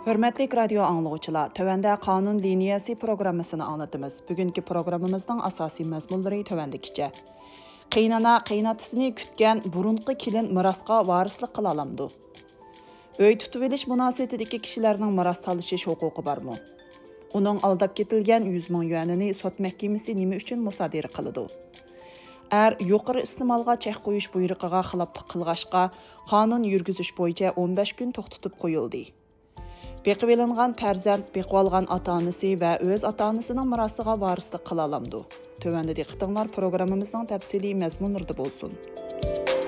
Hörmətli radio anlıqçılar, tövəndə qanun liniyası proqramısını anlatımız. Bugünkü proqramımızdan asasi məzmunları tövəndikicə. Qeynana, qeynatısını kütgən burunqı kilin mirasqa varislik qıla alamdı. Öy tutuveliş münasibətidəki kişilərinin miras talışış hüququ barmı? Onun aldab ketilgən 100 min yuanını sot məhkəməsi nima üçün musadir qılıdı? Yuqarı istimalğa çək qoyuş buyruğuna xilaflıq qılğaşqa qanun yürgüzüş boyunca 15 gün toxtutub qoyuldu. Beqib elingan pərzənd, beqib alğan ata-anası və öz ata-anasının mirasıga varislik qıla alamdı. Tövəndə diqqətinizlər proqramımızdan təfsili məzmunlarda bolsun.